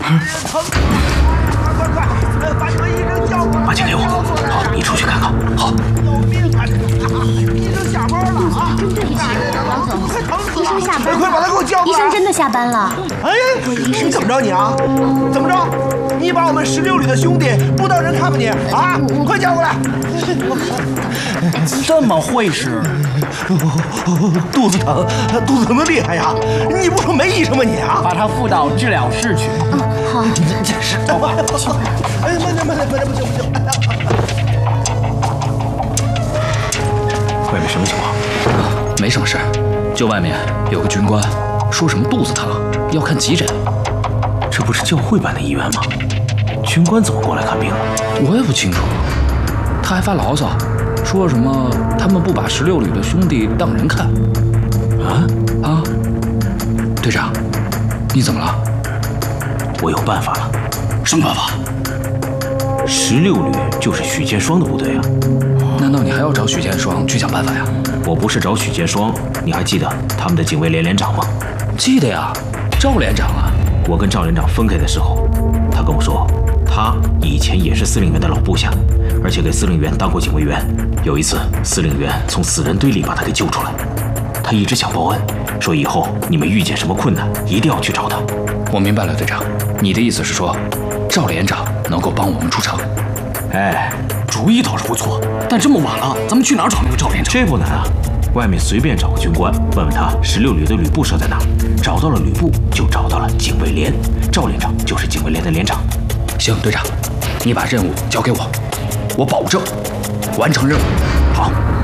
快，把你们医生叫过来！ 把钱给我。好，你出去看看。好。 有病啊！医生下班了啊！ 真对不起，王总， 快疼死了！ 医生下班了。 快把他给我叫过来！ 医生真的下班了。 哎，你怎么着你啊？怎么着？你把我们16旅的兄弟不当人看吧你啊！快叫过来！ 这么会使？ 肚子疼的厉害呀！你不说没医生吗你啊？ 把他扶到治疗室去。 好。 真是，走吧。哎，慢点，不行。 外面什么情况？ 没什么事，就外面有个军官说什么肚子疼，要看急诊。 这不是教会办的医院吗？军官怎么过来看病了？ 我也不清楚。他还发牢骚，说什么他们不把16旅的兄弟当人看。啊！队长，你怎么了？ 我有办法了。 什么办法 ？16旅就是许建双的部队啊。 难道你还要找许建双去想办法呀？ 我不是找许建双，你还记得他们的警卫连连长吗？ 记得呀，赵连长啊。 我跟赵连长分开的时候，他跟我说，他以前也是司令员的老部下，而且给司令员当过警卫员。有一次，司令员从死人堆里把他给救出来，他一直想报恩，说以后你们遇见什么困难，一定要去找他。 我明白了，队长，你的意思是说，赵连长能够帮我们出城？ 哎， 主意倒是不错，但这么晚了，咱们去哪儿找那个赵连长？ 这不难啊，外面随便找个军官，问问他16旅的旅部设在哪儿，找到了旅部，就找到了警卫连，赵连长就是警卫连的连长。 行，队长，你把任务交给我，我保证完成任务。 好。